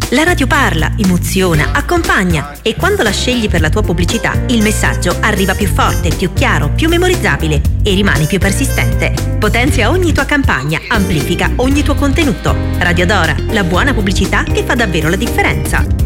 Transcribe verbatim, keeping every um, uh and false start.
La radio parla, emoziona, accompagna e quando la scegli per la tua pubblicità, il messaggio arriva più forte, più chiaro, più memorizzabile e rimani più persistente. Potenzia ogni tua campagna, amplifica ogni tuo contenuto. Radio Dora, la buona pubblicità che fa davvero la differenza.